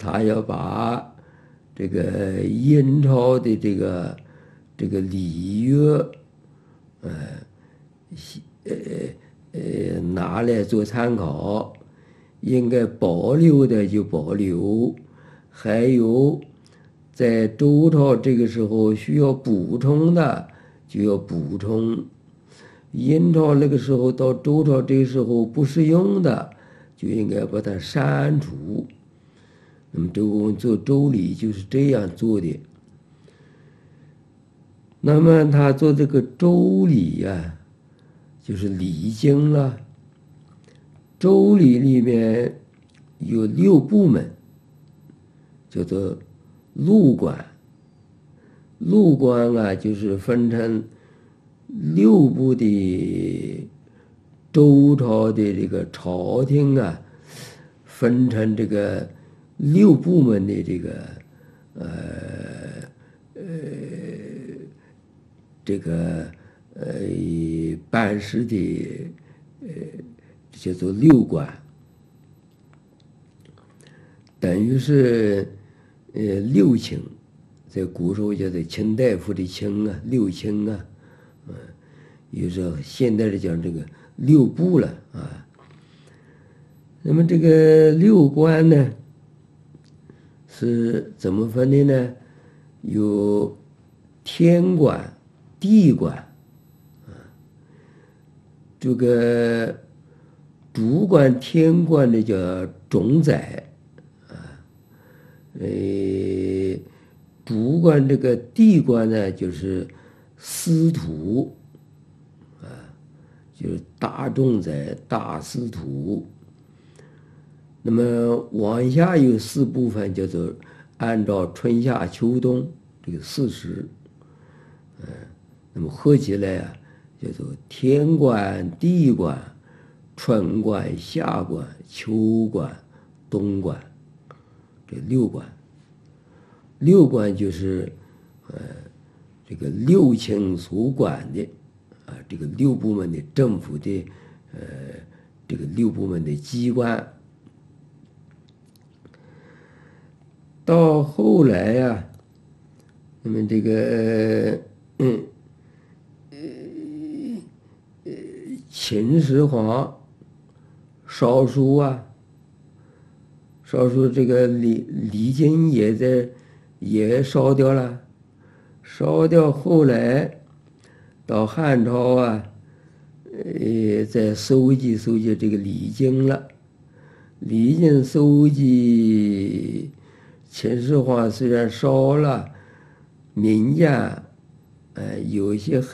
他要把这个殷朝的这个礼乐，拿来做参考，应该保留的就保留，还有在周朝这个时候需要补充的就要补充，殷朝那个时候到周朝这个时候不适用的，就应该把它删除。那么周公做周礼就是这样做的。那么他做这个周礼呀，就是礼经了。周礼里面有6部门，叫做禄管。禄管啊，就是分成6部的周朝的这个朝廷啊，分成这个6部门的这个办事的叫做6管，等于是6卿，在古时候叫做卿大夫的卿啊，6卿啊，有时候现代的讲这个6部了啊。那么这个6官呢是怎么分的呢？有天官、地官啊，这个主管天官的叫总宰啊，主管这个地官呢就是司徒啊，就是大总宰、大司徒。那么往下有4部分，叫做按照春夏秋冬这个4时，那么合起来啊，叫做天官、地官、春官、夏官、秋官、冬官，这6官。6官就是这个6卿所管的啊，这个6部门的政府的这个6部门的机关。到后来呀，那么这个秦始皇烧书啊，烧书这个礼经也烧掉了，烧掉后来到汉朝啊，再收集这个礼经了，礼经收集。秦始皇虽然烧了，民间有一些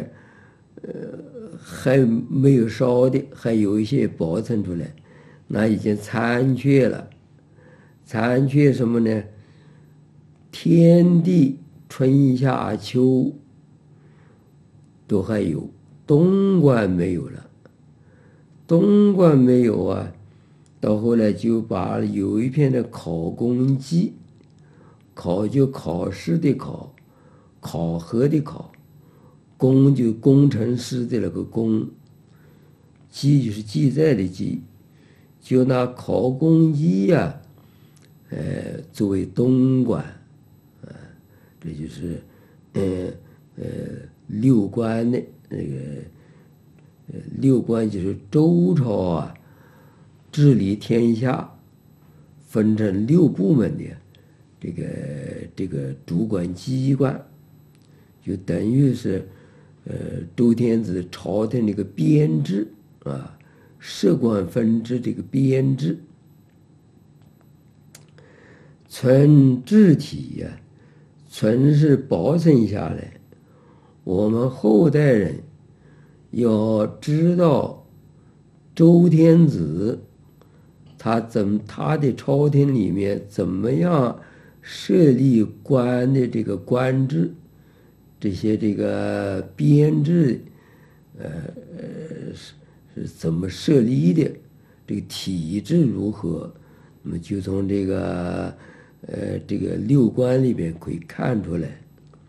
还没有烧的，还有一些保存出来，那已经残缺了。残缺什么呢？天地春夏秋都还有，冬官没有了。冬官没有啊，到后来就把有一篇的考功记，考就考试的考，考核的考，功就工程师的那个功，记就是记载的记，就拿考功记呀，作为冬官，这就是6官的那个6官就是周朝啊治理天下分成6部门的这个主管机关，就等于是周天子朝廷这个编制啊，设官分制这个编制，存治体呀，存是保存下来。我们后代人要知道周天子他的朝廷里面怎么样设立官的这个官制，这些这个编制是怎么设立的，这个体制如何，那么就从这个6官里边可以看出来。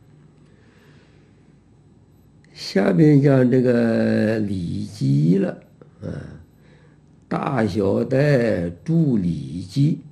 下边讲这个礼记了啊，大小戴著礼记，